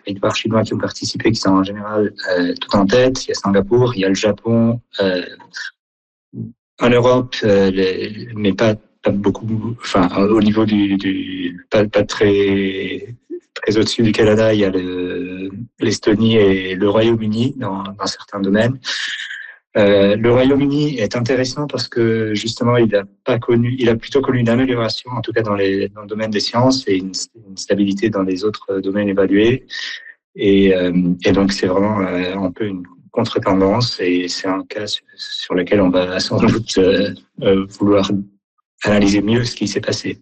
territoires chinois qui ont participé, qui sont en général tout en tête. Il y a Singapour, il y a le Japon. En Europe, mais pas beaucoup. Enfin, au niveau pas très au-dessus du Canada, il y a l'Estonie et le Royaume-Uni dans certains domaines. Le Royaume-Uni est intéressant parce que justement, il a plutôt connu une amélioration, en tout cas dans le domaine des sciences, et une stabilité dans les autres domaines évalués. Et donc, c'est vraiment un peu une contre-tendance, et c'est un cas sur lequel on va sans doute vouloir analyser mieux ce qui s'est passé.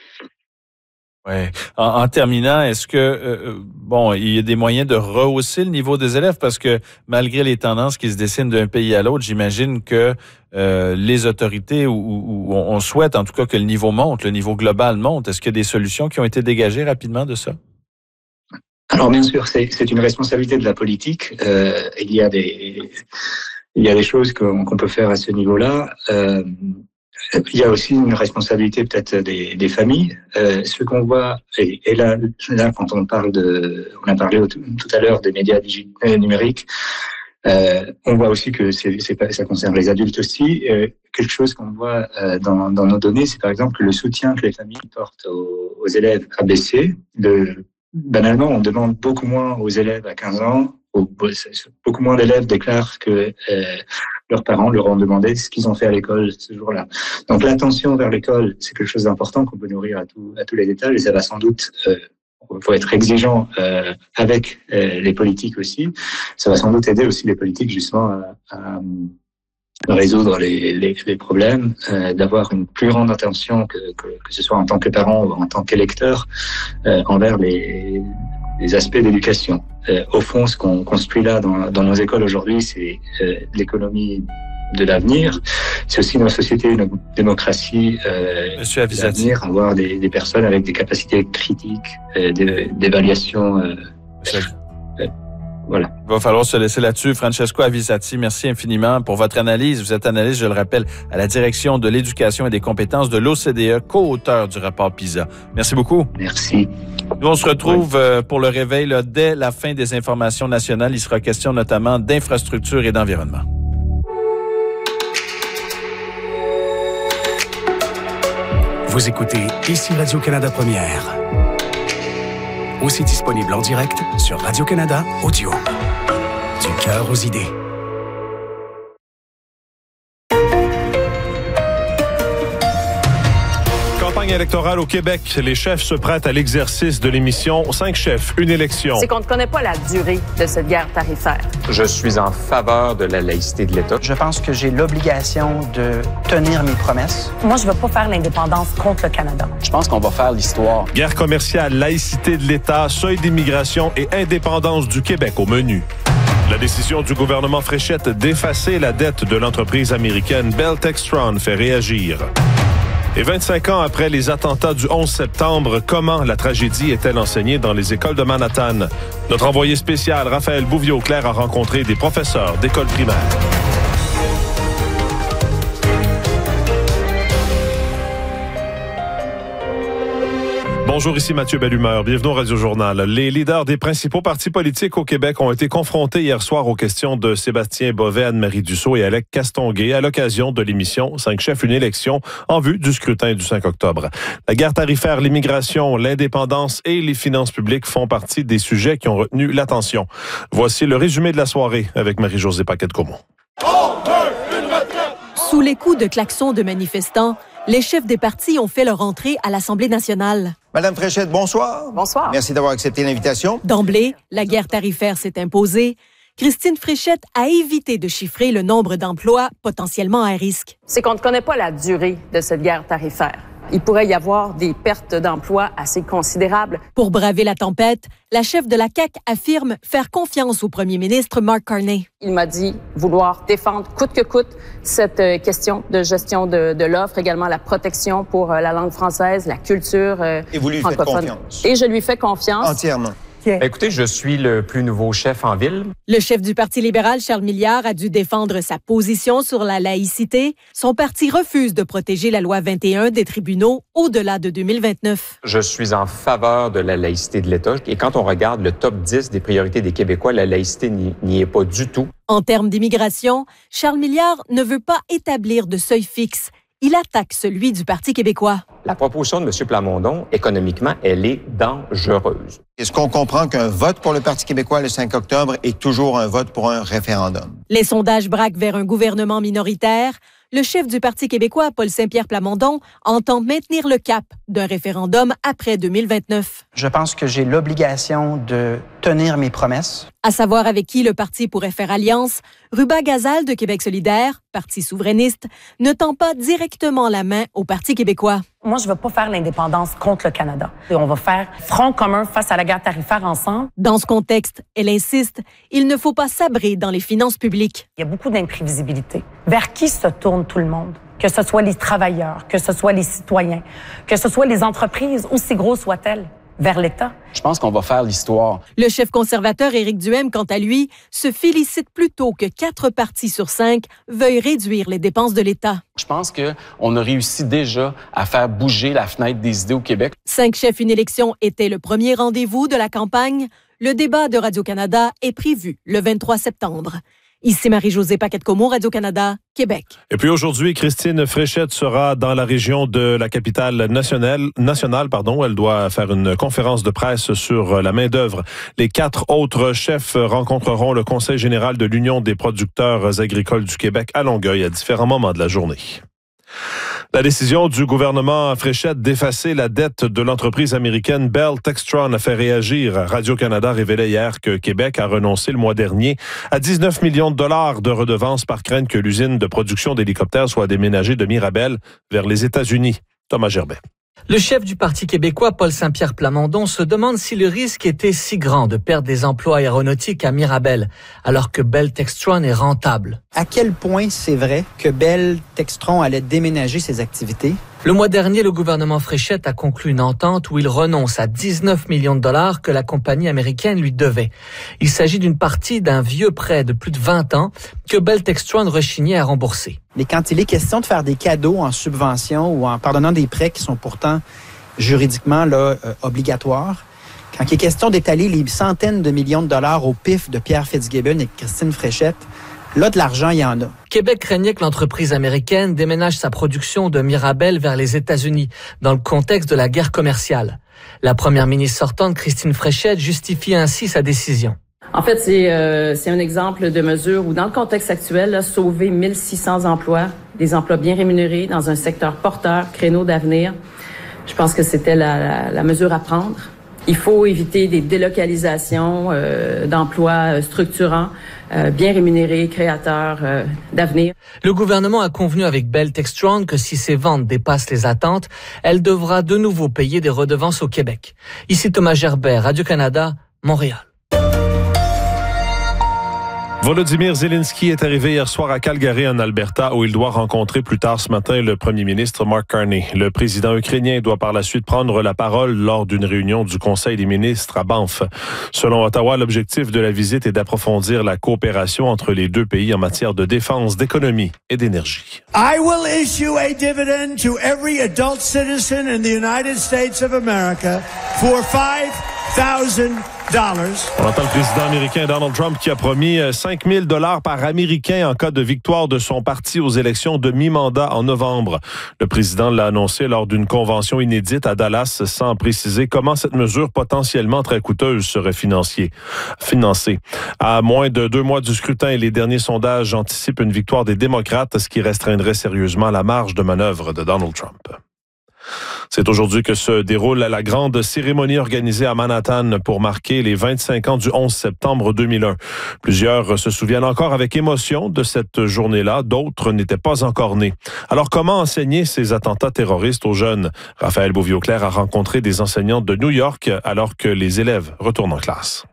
Ouais. En terminant, est-ce que il y a des moyens de rehausser le niveau des élèves, parce que malgré les tendances qui se dessinent d'un pays à l'autre, j'imagine que les autorités ou on souhaite en tout cas que le niveau monte, le niveau global monte. Est-ce qu'il y a des solutions qui ont été dégagées rapidement de ça? Alors bien sûr, c'est une responsabilité de la politique. Il y a des choses qu'on peut faire à ce niveau-là. Il y a aussi une responsabilité peut-être des familles. Ce qu'on voit, et là quand on a parlé tout à l'heure des médias numériques, on voit aussi que ça concerne les adultes aussi. Quelque chose qu'on voit dans nos données, c'est par exemple le soutien que les familles portent aux élèves a baissé. Banalement, on demande beaucoup moins aux élèves à 15 ans. Beaucoup moins d'élèves déclarent que leurs parents leur ont demandé ce qu'ils ont fait à l'école ce jour-là. Donc l'attention vers l'école, c'est quelque chose d'important qu'on peut nourrir à tous les étages, et ça va sans doute, faut être exigeant avec les politiques aussi. Ça va sans doute aider aussi les politiques justement à résoudre les problèmes, d'avoir une plus grande attention que ce soit en tant que parent ou en tant qu'électeur envers les aspects d'éducation. Au fond, ce qu'on construit là dans nos écoles aujourd'hui, c'est l'économie de l'avenir. C'est aussi nos sociétés, nos démocraties de l'avenir, avoir des personnes avec des capacités critiques, d'évaluation. Voilà. Il va falloir se laisser là-dessus. Francesco Avisati, merci infiniment pour votre analyse. Vous êtes analyste, je le rappelle, à la direction de l'éducation et des compétences de l'OCDE, co-auteur du rapport PISA. Merci beaucoup. Merci. Nous, on se retrouve pour le réveil là, dès la fin des informations nationales. Il sera question notamment d'infrastructure et d'environnement. Vous écoutez ici Radio-Canada Première. Aussi disponible en direct sur Radio-Canada Audio. Du cœur aux idées. Campagne électorale au Québec. Les chefs se prêtent à l'exercice de l'émission 5 chefs, une élection. C'est qu'on ne connaît pas la durée de cette guerre tarifaire. Je suis en faveur de la laïcité de l'État. Je pense que j'ai l'obligation de tenir mes promesses. Moi, je ne veux pas faire l'indépendance contre le Canada. Je pense qu'on va faire l'histoire. Guerre commerciale, laïcité de l'État, seuil d'immigration et indépendance du Québec au menu. La décision du gouvernement Fréchette d'effacer la dette de l'entreprise américaine Bell Textron fait réagir. Et 25 ans après les attentats du 11 septembre, comment la tragédie est-elle enseignée dans les écoles de Manhattan? Notre envoyé spécial, Raphaël Bouvier-Auclair, a rencontré des professeurs d'écoles primaires. Bonjour, ici Mathieu Bellumeur. Bienvenue au Radio-Journal. Les leaders des principaux partis politiques au Québec ont été confrontés hier soir aux questions de Sébastien Bovet, Anne-Marie Dussault et Alec Castonguay à l'occasion de l'émission 5 chefs, une élection en vue du scrutin du 5 octobre. La guerre tarifaire, l'immigration, l'indépendance et les finances publiques font partie des sujets qui ont retenu l'attention. Voici le résumé de la soirée avec Marie-Josée Paquette-Comont. Sous les coups de klaxons de manifestants, les chefs des partis ont fait leur entrée à l'Assemblée nationale. Madame Fréchette, bonsoir. Bonsoir. Merci d'avoir accepté l'invitation. D'emblée, la guerre tarifaire s'est imposée. Christine Fréchette a évité de chiffrer le nombre d'emplois potentiellement à risque. C'est qu'on ne connaît pas la durée de cette guerre tarifaire. Il pourrait y avoir des pertes d'emplois assez considérables. Pour braver la tempête, la chef de la CAQ affirme faire confiance au premier ministre Mark Carney. Il m'a dit vouloir défendre coûte que coûte cette question de gestion de l'offre, également la protection pour la langue française, la culture Et vous lui faites francophone. confiance? Et je lui fais confiance. Entièrement. Écoutez, je suis le plus nouveau chef en ville. Le chef du Parti libéral, Charles Milliard, a dû défendre sa position sur la laïcité. Son parti refuse de protéger la loi 21 des tribunaux au-delà de 2029. Je suis en faveur de la laïcité de l'État. Et quand on regarde le top 10 des priorités des Québécois, la laïcité n'y est pas du tout. En termes d'immigration, Charles Milliard ne veut pas établir de seuil fixe. Il attaque celui du Parti québécois. La proposition de M. Plamondon, économiquement, elle est dangereuse. Est-ce qu'on comprend qu'un vote pour le Parti québécois le 5 octobre est toujours un vote pour un référendum? Les sondages braquent vers un gouvernement minoritaire. Le chef du Parti québécois, Paul Saint-Pierre Plamondon, entend maintenir le cap d'un référendum après 2029. Je pense que j'ai l'obligation de tenir mes promesses. À savoir avec qui le parti pourrait faire alliance, Ruba Gazal de Québec solidaire, parti souverainiste, ne tend pas directement la main au Parti québécois. Moi, je ne veux pas faire l'indépendance contre le Canada. Et on va faire front commun face à la guerre tarifaire ensemble. Dans ce contexte, elle insiste, il ne faut pas sabrer dans les finances publiques. Il y a beaucoup d'imprévisibilité. Vers qui se tourne tout le monde? Que ce soit les travailleurs, que ce soit les citoyens, que ce soit les entreprises, aussi grosses soient-elles, vers l'État. Je pense qu'on va faire l'histoire. Le chef conservateur Éric Duhaime, quant à lui, se félicite plutôt que 4 partis sur 5 veuillent réduire les dépenses de l'État. Je pense qu'on a réussi déjà à faire bouger la fenêtre des idées au Québec. 5 chefs, une élection était le premier rendez-vous de la campagne. Le débat de Radio-Canada est prévu le 23 septembre. Ici Marie-Josée Paquette-Comeau, Radio-Canada, Québec. Et puis aujourd'hui, Christine Fréchette sera dans la région de la capitale nationale. Elle doit faire une conférence de presse sur la main-d'œuvre. Les 4 autres chefs rencontreront le Conseil général de l'Union des producteurs agricoles du Québec à Longueuil à différents moments de la journée. La décision du gouvernement Fréchette d'effacer la dette de l'entreprise américaine Bell Textron a fait réagir. Radio-Canada révélait hier que Québec a renoncé le mois dernier à 19 millions de dollars de redevances par crainte que l'usine de production d'hélicoptères soit déménagée de Mirabel vers les États-Unis. Thomas Gerbet. Le chef du Parti québécois, Paul Saint-Pierre Plamondon, se demande si le risque était si grand de perdre des emplois aéronautiques à Mirabel, alors que Bell Textron est rentable. À quel point c'est vrai que Bell Textron allait déménager ses activités? Le mois dernier, le gouvernement Fréchette a conclu une entente où il renonce à 19 millions de dollars que la compagnie américaine lui devait. Il s'agit d'une partie d'un vieux prêt de plus de 20 ans que Bell Textron rechignait à rembourser. Mais quand il est question de faire des cadeaux en subvention ou en pardonnant des prêts qui sont pourtant juridiquement obligatoires, quand il est question d'étaler les centaines de millions de dollars au pif de Pierre Fitzgibbon et Christine Fréchette, là, de l'argent, il y en a. Québec craignait que l'entreprise américaine déménage sa production de Mirabel vers les États-Unis, dans le contexte de la guerre commerciale. La première ministre sortante, Christine Fréchette, justifie ainsi sa décision. En fait, c'est un exemple de mesure où, dans le contexte actuel, là, sauver 1600 emplois, des emplois bien rémunérés dans un secteur porteur, créneau d'avenir, je pense que c'était la mesure à prendre. Il faut éviter des délocalisations d'emplois structurants, bien rémunérés, créateurs d'avenir. Le gouvernement a convenu avec Bell Textron que si ses ventes dépassent les attentes, elle devra de nouveau payer des redevances au Québec. Ici Thomas Gerbet, Radio-Canada, Montréal. Volodymyr Zelensky est arrivé hier soir à Calgary, en Alberta, où il doit rencontrer plus tard ce matin le premier ministre Mark Carney. Le président ukrainien doit par la suite prendre la parole lors d'une réunion du Conseil des ministres à Banff. Selon Ottawa, l'objectif de la visite est d'approfondir la coopération entre les deux pays en matière de défense, d'économie et d'énergie. I will issue a dividend to every adult citizen in the United States of America for $5,000. On entend le président américain Donald Trump qui a promis 5 000 $ par Américain en cas de victoire de son parti aux élections de mi-mandat en novembre. Le président l'a annoncé lors d'une convention inédite à Dallas sans préciser comment cette mesure potentiellement très coûteuse serait financée. À moins de 2 mois du scrutin, les derniers sondages anticipent une victoire des démocrates, ce qui restreindrait sérieusement la marge de manœuvre de Donald Trump. C'est aujourd'hui que se déroule la grande cérémonie organisée à Manhattan pour marquer les 25 ans du 11 septembre 2001. Plusieurs se souviennent encore avec émotion de cette journée-là, d'autres n'étaient pas encore nés. Alors comment enseigner ces attentats terroristes aux jeunes? Raphaël Beauviau-Clair a rencontré des enseignants de New York alors que les élèves retournent en classe.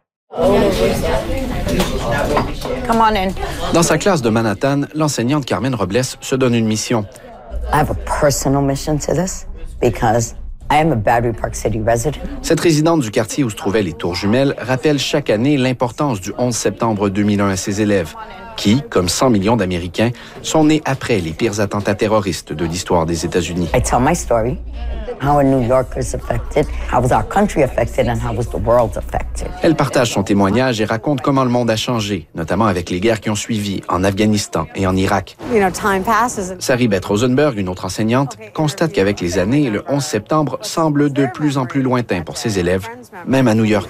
Dans sa classe de Manhattan, l'enseignante Carmen Robles se donne une mission. I have a personal mission to this because Cette résidente du quartier où se trouvaient les tours jumelles rappelle chaque année l'importance du 11 septembre 2001 à ses élèves, qui, comme 100 millions d'Américains, sont nés après les pires attentats terroristes de l'histoire des États-Unis. Elle partage son témoignage et raconte comment le monde a changé, notamment avec les guerres qui ont suivi en Afghanistan et en Irak. Sari Beth Rosenberg, une autre enseignante, constate qu'avec les années, le 11 septembre semble de plus en plus lointain pour ses élèves, même à New York.